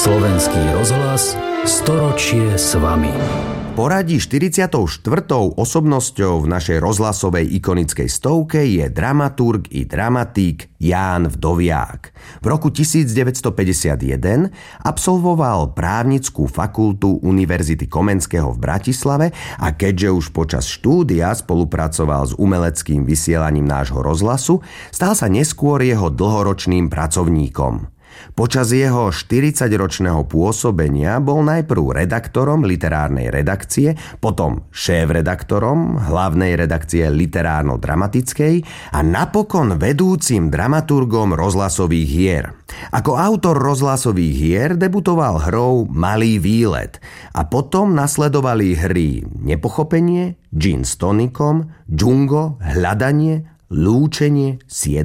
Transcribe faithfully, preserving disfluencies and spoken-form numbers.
Slovenský rozhlas, storočie s vami. Poradí štyridsiatou štvrtou osobnosťou v našej rozhlasovej ikonickej stovke je dramaturg i dramatík Ján Vdoviák. V roku devätnásťstopäťdesiatjeden absolvoval právnickú fakultu Univerzity Komenského v Bratislave a keďže už počas štúdia spolupracoval s umeleckým vysielaním nášho rozhlasu, stal sa neskôr jeho dlhoročným pracovníkom. Počas jeho štyridsaťročného pôsobenia bol najprv redaktorom literárnej redakcie, potom šéf-redaktorom hlavnej redakcie literárno-dramatickej a napokon vedúcim dramaturgom rozhlasových hier. Ako autor rozhlasových hier debutoval hrou Malý výlet a potom nasledovali hry Nepochopenie, Gin s tonikom, Džungo, Hľadanie, Lúčenie, Siedma